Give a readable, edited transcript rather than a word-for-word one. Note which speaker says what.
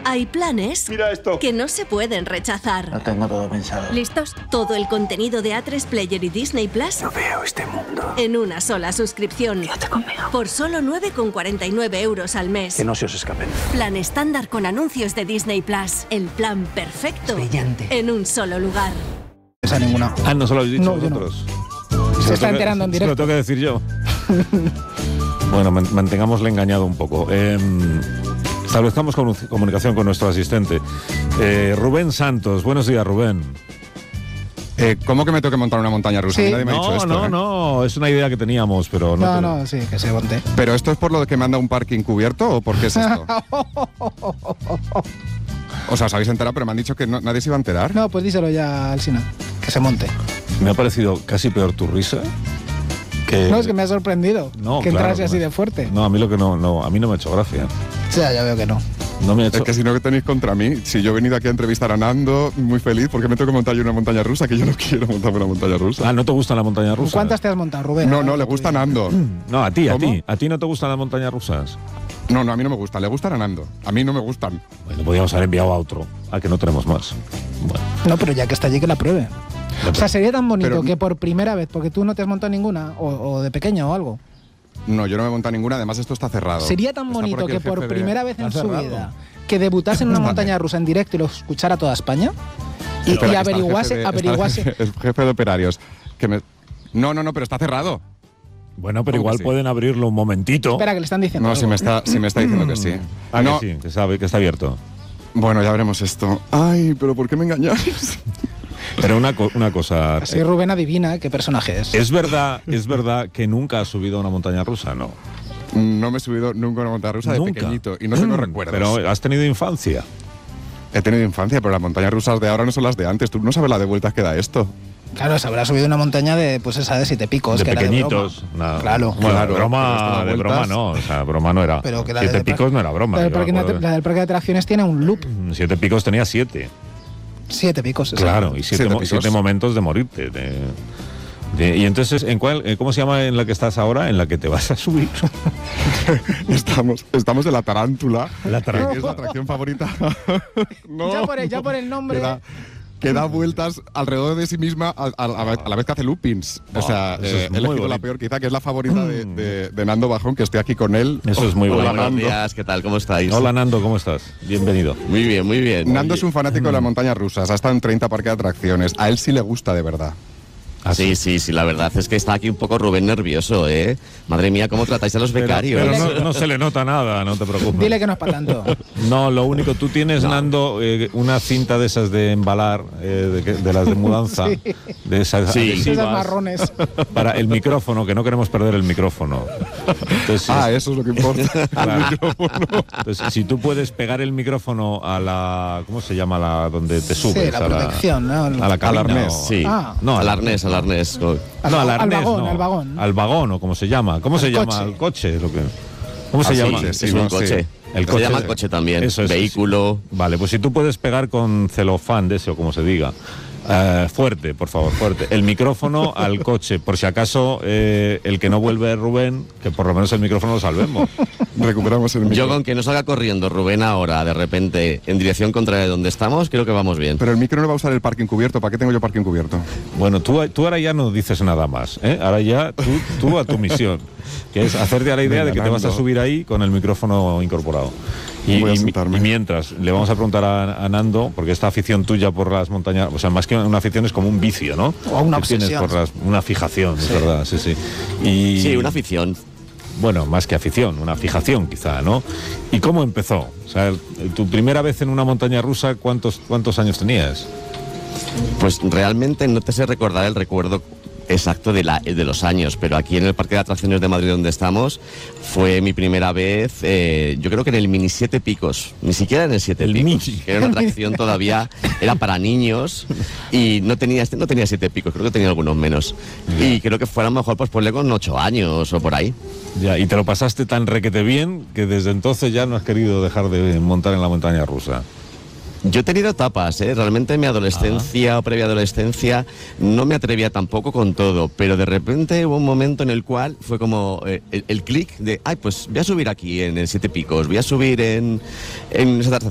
Speaker 1: Hay planes
Speaker 2: Mira esto.
Speaker 1: que no se pueden rechazar.
Speaker 3: Lo tengo todo pensado.
Speaker 1: ¿Listos? Todo el contenido de A3 Player y Disney Plus
Speaker 3: No veo este mundo.
Speaker 1: en una sola suscripción.
Speaker 3: Quédate conmigo.
Speaker 1: Por solo 9,49 euros al mes.
Speaker 3: Que no se os escapen.
Speaker 1: Plan estándar con anuncios de Disney Plus. El plan perfecto.
Speaker 3: Brillante.
Speaker 1: En un solo lugar.
Speaker 4: Esa ninguna.
Speaker 5: Ah, no se lo habéis dicho
Speaker 4: No, yo no.
Speaker 5: vosotros.
Speaker 4: Se está enterando en
Speaker 5: Se lo
Speaker 4: directo.
Speaker 5: tengo que decir yo. Bueno, mantengámosle engañado un poco. Establezcamos comunicación con nuestro asistente. Rubén Santos. Buenos días, Rubén.
Speaker 6: ¿Cómo que me tengo que montar una montaña rusa?
Speaker 4: Sí.
Speaker 6: Nadie me ha dicho esto.
Speaker 5: No, es una idea que teníamos, pero
Speaker 4: No, sí, que se monte.
Speaker 6: ¿Pero esto es por lo de que manda un parking cubierto o por qué es esto? O sea, os habéis enterado, pero me han dicho que nadie se iba a enterar.
Speaker 4: No, pues díselo ya al Sina, que se monte.
Speaker 5: Me ha parecido casi peor tu risa.
Speaker 4: No, es que me ha sorprendido
Speaker 5: No,
Speaker 4: que
Speaker 5: claro,
Speaker 4: entrase así
Speaker 5: no.
Speaker 4: de fuerte.
Speaker 5: No, a mí a mí no me ha hecho gracia.
Speaker 4: O sea, ya veo que no.
Speaker 5: No me ha
Speaker 6: Es
Speaker 5: hecho.
Speaker 6: que si no, ¿qué tenéis contra mí? Si yo he venido aquí a entrevistar a Nando, muy feliz, ¿por qué me tengo que montar yo una montaña rusa? Que yo no quiero montarme una montaña rusa.
Speaker 5: Ah, ¿no te gusta la montaña rusa?
Speaker 4: ¿Cuántas te has montado, Rubén?
Speaker 6: No, le gusta a Nando.
Speaker 5: No, a ti.
Speaker 6: ¿Cómo?
Speaker 5: ¿A ti no te gustan las montañas rusas?
Speaker 6: No, a mí no me gustan, le gustan a Nando. A mí no me gustan.
Speaker 5: Bueno, podríamos haber enviado a otro, a que no tenemos más. Bueno,
Speaker 4: No, pero ya que está allí, que la pruebe. O sea, sería tan bonito
Speaker 6: Pero-
Speaker 4: que por primera vez, porque tú no te has montado ninguna, o de pequeño o algo.
Speaker 6: No, yo no me he montado ninguna, además esto está cerrado.
Speaker 4: Sería tan
Speaker 6: Está
Speaker 4: bonito
Speaker 6: aquí
Speaker 4: que
Speaker 6: el
Speaker 4: por
Speaker 6: jefe de-
Speaker 4: primera vez en
Speaker 5: ¿Está
Speaker 4: su
Speaker 5: cerrado?
Speaker 4: vida que debutase en una montaña rusa en directo y lo escuchara toda España y
Speaker 6: Espera, que está el
Speaker 4: averiguase,
Speaker 6: jefe de- el jefe de operarios. No, pero está cerrado.
Speaker 5: bueno, pero
Speaker 6: ¿Cómo
Speaker 5: igual
Speaker 6: que sí?
Speaker 5: pueden abrirlo un momentito.
Speaker 4: Espera, que le están diciendo
Speaker 6: No,
Speaker 4: algo.
Speaker 6: si me está diciendo que sí.
Speaker 5: Ah,
Speaker 6: No,
Speaker 5: que sí, que está abierto.
Speaker 6: bueno, ya veremos esto. Ay, pero ¿por qué me engañáis?
Speaker 5: Pero una cosa.
Speaker 4: Así Rubén adivina qué personaje es.
Speaker 5: ¿Es verdad que nunca has subido a una montaña rusa? No.
Speaker 6: No me he subido nunca a una montaña rusa de
Speaker 5: Nunca.
Speaker 6: pequeñito y no tengo recuerdos.
Speaker 5: Pero has tenido infancia.
Speaker 6: He tenido infancia, pero las montañas rusas de ahora no son las de antes. Tú no sabes la de vueltas que da esto.
Speaker 4: Claro, se habrá subido una montaña de, pues esa de 7 picos,
Speaker 5: De
Speaker 4: que
Speaker 5: pequeñitos.
Speaker 4: era de broma.
Speaker 5: Nada.
Speaker 4: Claro.
Speaker 5: Bueno,
Speaker 6: Claro,
Speaker 5: de broma
Speaker 6: pero esto da
Speaker 5: broma
Speaker 6: vueltas.
Speaker 5: no. O sea, broma no era.
Speaker 4: Pero que la
Speaker 5: 7
Speaker 4: de-
Speaker 5: picos no era broma.
Speaker 4: La del,
Speaker 5: yo me
Speaker 4: parque,
Speaker 5: acuerdo.
Speaker 4: la del parque de atracciones tiene un loop.
Speaker 5: 7 picos tenía 7.
Speaker 4: 7 picos.
Speaker 5: Claro, y 7
Speaker 6: 7 picos.
Speaker 5: momentos de morirte. Y entonces, ¿cómo se llama en la que estás ahora? En la que te vas a subir.
Speaker 6: Estamos en la tarántula,
Speaker 5: La tarántula.
Speaker 6: que es la atracción favorita. No.
Speaker 4: Ya por el nombre.
Speaker 6: Que da vueltas alrededor de sí misma a la vez que hace loopings. O sea,
Speaker 5: eso es
Speaker 6: he
Speaker 5: muy
Speaker 6: elegido
Speaker 5: bonito.
Speaker 6: la peor, quizá, que es la favorita de Nando Bajón, que estoy aquí con él.
Speaker 5: Eso es muy
Speaker 6: Hola,
Speaker 5: bueno.
Speaker 6: Nando.
Speaker 7: Buenos días, ¿qué tal? ¿Cómo estáis?
Speaker 5: Hola Nando, ¿cómo estás? Bienvenido.
Speaker 7: Muy bien, muy bien.
Speaker 6: Nando
Speaker 7: Oye,
Speaker 6: es un fanático de las montañas rusas, ha estado en 30 parques de atracciones. A él sí le gusta de verdad.
Speaker 7: Sí, la verdad es que está aquí un poco Rubén nervioso, ¿eh? Madre mía, ¿cómo tratáis a los becarios?
Speaker 5: Pero no se le nota nada, no te preocupes.
Speaker 4: Dile que no es para tanto.
Speaker 5: No, lo único, tú tienes, Nando, una cinta de esas de embalar, de las de mudanza, de esas
Speaker 7: Sí.
Speaker 5: adhesivas,
Speaker 4: Esas marrones.
Speaker 5: para el micrófono, que no queremos perder el micrófono. Entonces,
Speaker 6: Eso es lo que importa.
Speaker 5: claro. Entonces, si tú puedes pegar el micrófono a la, ¿cómo se llama? Donde te subes.
Speaker 4: Sí, la
Speaker 5: a
Speaker 4: protección, ¿no?
Speaker 5: A la cabina,
Speaker 6: Al arnés.
Speaker 5: o-
Speaker 7: Sí,
Speaker 4: Ah.
Speaker 5: No,
Speaker 7: al arnés.
Speaker 5: No, al arnés,
Speaker 4: vagón,
Speaker 5: no.
Speaker 4: al vagón.
Speaker 5: Al vagón, o como se llama. ¿Cómo se llama?
Speaker 4: coche.
Speaker 5: Al coche. ¿Cómo se
Speaker 6: Al
Speaker 5: llama?
Speaker 6: coche,
Speaker 7: es
Speaker 6: sí,
Speaker 7: un
Speaker 6: no,
Speaker 7: coche.
Speaker 6: sí.
Speaker 5: El
Speaker 7: Se
Speaker 5: coche.
Speaker 7: llama coche también.
Speaker 5: Eso es,
Speaker 7: Vehículo.
Speaker 5: sí. Vale, pues si tú puedes pegar con celofán de ese o como se diga. Fuerte, por favor, fuerte. El micrófono al coche, por si acaso el que no vuelve Rubén, que por lo menos el micrófono lo salvemos.
Speaker 6: Recuperamos el micro.
Speaker 7: Yo con que no salga corriendo Rubén ahora, de repente, en dirección contraria de donde estamos, creo que vamos bien.
Speaker 6: Pero el micro no va a usar el parking cubierto. ¿Para qué tengo yo parking cubierto?
Speaker 5: Bueno, tú ahora ya no dices nada más, ¿eh? Ahora ya tú a tu misión, que es hacerte a la idea de que te vas a
Speaker 6: Nando.
Speaker 5: subir ahí con el micrófono incorporado.
Speaker 6: Voy a sentarme.
Speaker 5: Y mientras, le vamos a preguntar a Nando, porque esta afición tuya por las montañas, o sea, más que una afición es como un vicio, ¿no?
Speaker 4: O una
Speaker 5: Que tienes
Speaker 4: obsesión.
Speaker 5: una fijación, es verdad, sí. Y,
Speaker 7: Sí, una afición.
Speaker 5: bueno, más que afición, una fijación quizá, ¿no? ¿Y cómo empezó? O sea, tu primera vez en una montaña rusa, ¿cuántos años tenías?
Speaker 7: Pues realmente no te sé recordar el recuerdo exacto de los años, pero aquí en el Parque de Atracciones de Madrid donde estamos fue mi primera vez, yo creo que en el Mini 7 Picos, ni siquiera en el 7
Speaker 5: El
Speaker 7: Picos,
Speaker 5: Mini.
Speaker 7: que era una atracción todavía, era para niños y no tenía 7 Picos, creo que tenía algunos menos. Y creo que fue a lo mejor pues ponle con 8 años o por ahí.
Speaker 5: Ya, y te lo pasaste tan requete bien que desde entonces ya no has querido dejar de montar en la montaña rusa.
Speaker 7: Yo he tenido etapas, realmente en mi adolescencia o previa adolescencia no me atrevía tampoco con todo, pero de repente hubo un momento en el cual fue como el clic de, ay, pues voy a subir aquí en el 7 Picos, voy a subir en esa